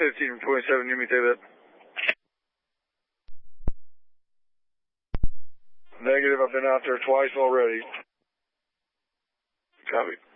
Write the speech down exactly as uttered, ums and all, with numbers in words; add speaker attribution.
Speaker 1: fifteen from twenty-seven, you me say that. Negative, I've been out there twice already. Copy.